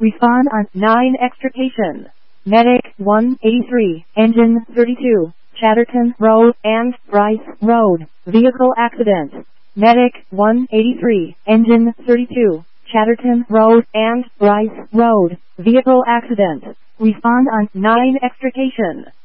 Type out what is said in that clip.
Respond on 9 extrication. Medic 183, engine 32, Chatterton Road and Bryce Road, vehicle accident. Medic 183, engine 32, Chatterton Road and Bryce Road, vehicle accident. Respond on 9 extrication.